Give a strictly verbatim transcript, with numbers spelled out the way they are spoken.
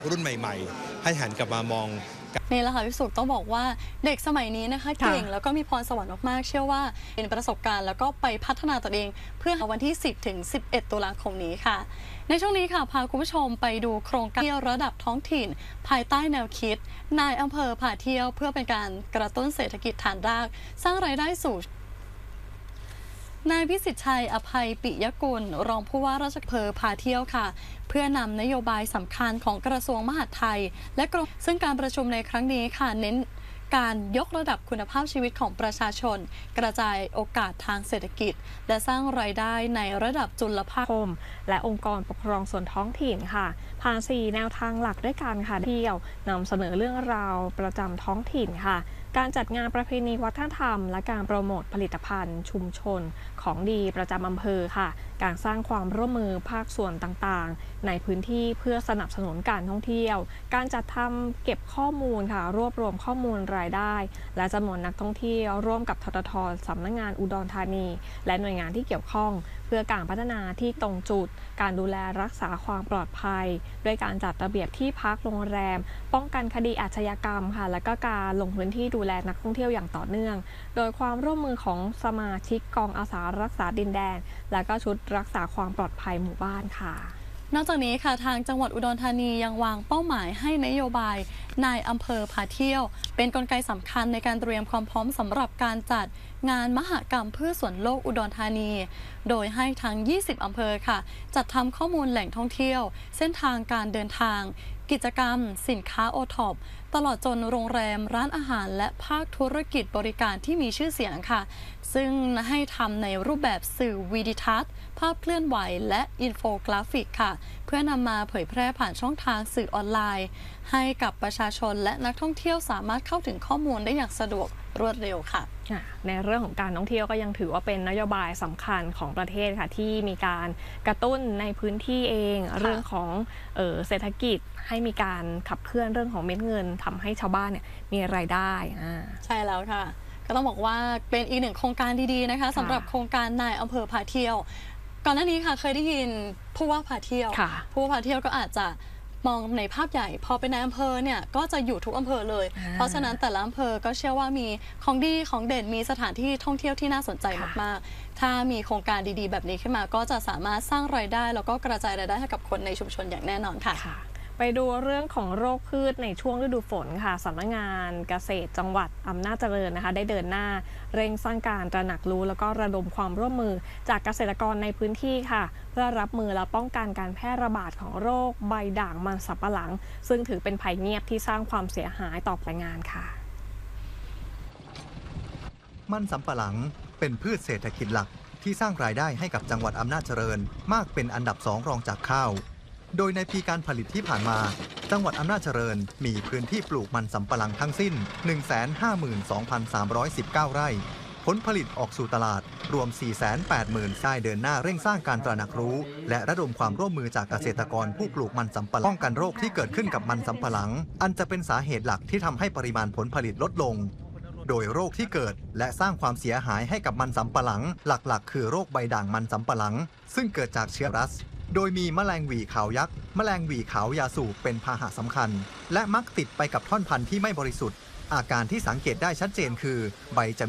รุ่นใหม่ๆให้หันกลับมามองนี่แหละค่ะพี่สุต้องบอกว่าเด็กสมัยนี้นะคะเก่งแล้วก็มีพรสวรรค์มากๆเชื่อว่าเป็นประสบการณ์แล้วก็ไปพัฒนาตัวเองเพื่อวันที่สิบถึงสิบเอ็ดตุลาคมนี้ค่ะในช่วงนี้ค่ะพาคุณผู้ชมไปดูโครงการเที่ยวระดับท้องถิ่นภายใต้แนวคิดนายอำเภอพาเที่ยวเพื่อเป็นการกระตุ้นเศรษฐกิจฐานรากสร้างรายได้สู่นายพิสิทธิ์ชัยอภัยปิยกุลรองผู้ว่าราชการอำเภอพาเที่ยวค่ะเพื่อนำนโยบายสำคัญของกระทรวงมหาดไทยและกรมซึ่งการประชุมในครั้งนี้ค่ะเน้นการยกระดับคุณภาพชีวิตของประชาชนกระจายโอกาสทางเศรษฐกิจและสร้างรายได้ในระดับจุลภาคและองค์กรปกครองส่วนท้องถิ่นค่ะผ่านสี่แนวทางหลักด้วยกันค่ะเที่ยวนำเสนอเรื่องราวประจำท้องถิ่นค่ะการจัดงานประเพณีวัฒนธรรมและการโปรโมทผลิตภัณฑ์ชุมชนของดีประจำอำเภอค่ะการสร้างความร่วมมือภาคส่วนต่างๆในพื้นที่เพื่อสนับสนุนการท่องเที่ยวการจัดทำเก็บข้อมูลค่ะรวบรวมข้อมูลรายได้และจำนวนนักท่องเที่ยวร่วมกับททท.สำนักงานอุดรธานีและหน่วยงานที่เกี่ยวข้องเพื่อการพัฒนาที่ตรงจุดการดูแลรักษาความปลอดภัยด้วยการจัดระเบียบที่พักโรงแรมป้องกันคดีอาชญากรรมค่ะและก็การลงพื้นที่ดูแลนักท่องเที่ยวอย่างต่อเนื่องโดยความร่วมมือของสมาชิกกองอาสารักษาดินแดนและก็ชุดรักษาความปลอดภัยหมู่บ้านค่ะนอกจากนี้ค่ะทางจังหวัดอุดรธานียังวางเป้าหมายให้นโยบายนายอำเภอพาเที่ยวเป็นกลไกสำคัญในการเตรียมความพร้อมสำหรับการจัดงานมหกรรมเพื่อส่วนโลกอุดรธานีโดยให้ทั้งยี่สิบอำเภอค่ะจัดทำข้อมูลแหล่งท่องเที่ยวเส้นทางการเดินทางกิจกรรมสินค้าโอท็อปตลอดจนโรงแรมร้านอาหารและภาคธุรกิจบริการที่มีชื่อเสียงค่ะซึ่งให้ทำในรูปแบบสื่อวิดิทัศน์ภาพเคลื่อนไหวและอินโฟกราฟิกค่ะเพื่อนำมาเผยแพร่ผ่านช่องทางสื่อออนไลน์ให้กับประชาชนและนักท่องเที่ยวสามารถเข้าถึงข้อมูลได้อย่างสะดวกรวดเร็วค่ะในเรื่องของการท่องเที่ยวก็ยังถือว่าเป็นนโยบายสำคัญของประเทศค่ะที่มีการกระตุ้นในพื้นที่เองเรื่องของเอ่อเศรษฐกิจให้มีการขับเคลื่อนเรื่องของเม็ดเงินทำให้ชาวบ้านเนี่ยมีรายได้ใช่แล้วค่ะก็ต้องบอกว่าเป็นอีกหนึ่งโครงการดีๆนะคะสำหรับโครงการนายอำเภอพาเที่ยวก่อนหน้านี้ค่ะเคยได้ยินผู้ว่าพาเที่ยวผู้ว่าพาเที่ยวก็อาจจะมองในภาพใหญ่พอเป็นนายอำเภอเนี่ยก็จะอยู่ทุกอำเภอเลยเพราะฉะนั้นแต่ละอำเภอก็เชื่อว่ามีของดีของเด่นมีสถานที่ท่องเที่ยวที่น่าสนใจมากๆถ้ามีโครงการดีๆแบบนี้ขึ้นมาก็จะสามารถสร้างรายได้แล้วก็กระจายรายได้ให้กับคนในชุมชนอย่างแน่นอนค่ะไปดูเรื่องของโรคพืชในช่วงฤดูฝนค่ะสำนักงานเกษตรจังหวัดอำนาจเจริญนะคะได้เดินหน้าเร่งสร้างการตระหนักรู้แล้วก็ระดมความร่วมมือจากเกษตรกรในพื้นที่ค่ะเพื่อรับมือและป้องกันการแพร่ระบาดของโรคใบด่างมันสำปะหลังซึ่งถือเป็นภัยเงียบที่สร้างความเสียหายต่อแปลงงานค่ะมันสำปะหลังเป็นพืชเศรษฐกิจหลักที่สร้างรายได้ให้กับจังหวัดอำนาจเจริญมากเป็นอันดับสองรองจากข้าวโดยในปีการผลิตที่ผ่านมาจังหวัดอำนาจเจริญมีพื้นที่ปลูกมันสำปะหลังทั้งสิ้น หนึ่งแสนห้าหมื่นสองพันสามร้อยสิบเก้า ไร่ผลผลิตออกสู่ตลาดรวม สี่แสนแปดหมื่น ได้เดินหน้าเร่งสร้างการตระหนักรู้และระดมความร่วมมือจากเกษตรกรผู้ปลูกมันสำปะหลังป้องกันโรคที่เกิดขึ้นกับมันสำปะหลังอันจะเป็นสาเหตุหลักที่ทำให้ปริมาณผลผลิตลดลงโดยโรคที่เกิดและสร้างความเสียหายให้กับมันสำปะหลังหลักๆคือโรคใบด่างมันสำปะหลังซึ่งเกิดจากเชื้อไวรัสโดยมีแมลงหวีขาวยักษ์แมลงหวีขาวยาสูบเป็นพาหะสำคัญและมักติดไปกับท่อนพันธุ์ที่ไม่บริสุทธิ์อาการที่สังเกตได้ชัดเจนคือใบจะ